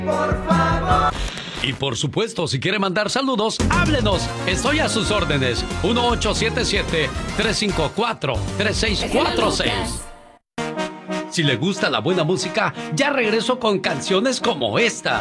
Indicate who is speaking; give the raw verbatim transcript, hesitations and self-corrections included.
Speaker 1: Por favor.
Speaker 2: Y por supuesto, si quiere mandar saludos, háblenos. Estoy a sus órdenes. uno ocho siete siete, tres cinco cuatro, tres seis cuatro seis. Si le gusta la buena música, ya regreso con canciones como esta.